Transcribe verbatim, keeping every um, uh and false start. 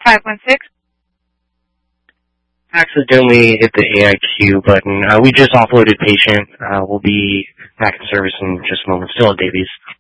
five one six. Accidentally hit the A I Q button. Uh, we just offloaded patient. Uh, we'll be back in service in just a moment. Still at Davies.